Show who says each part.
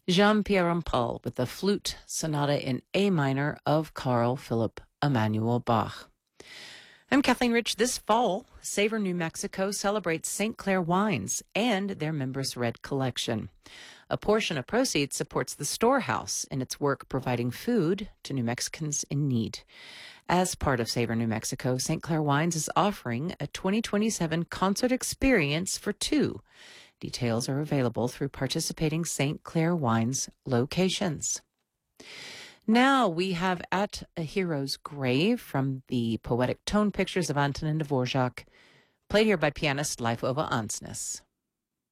Speaker 1: Jean-Pierre Rampal with the Flute Sonata in A minor of Carl Philipp Emanuel Bach. I'm Kathleen Rich. This fall, Savor New Mexico celebrates St. Clair wines and their Members Red collection. A portion of proceeds supports the Storehouse in its work providing food to New Mexicans in need. As part of Savor New Mexico, St. Clair Wines is offering a 2027 concert experience for two. Details are available through participating St. Clair Wines locations. Now we have At a Hero's Grave from the poetic tone pictures of Antonin Dvorak, played here by pianist Leif Ove Ansnes.